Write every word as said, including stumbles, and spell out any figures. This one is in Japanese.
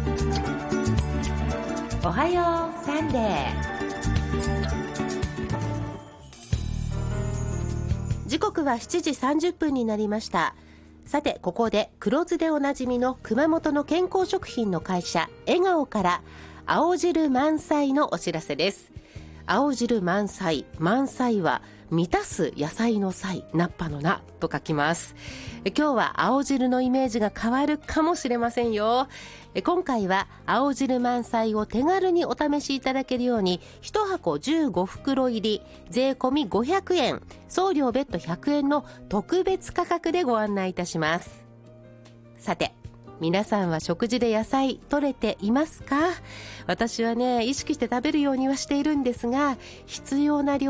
おはようサンデー。時刻はしちじさんじゅっぷんになりました。さて、ここで黒酢でおなじみの熊本の健康食品の会社笑顔から青汁満載のお知らせです。青汁満載、満載は満たす野菜の菜、菜っぱの菜と書きます。今日は青汁のイメージが変わるかもしれませんよ。今回は青汁満載を手軽にお試しいただけるようにいちはこじゅうごふくろ入り税込みごひゃくえん、送料別途ひゃくえんの特別価格でご案内いたします。さて、皆さんは食事で野菜取れていますか？私はね、意識して食べるようにはしているんですが、必要な量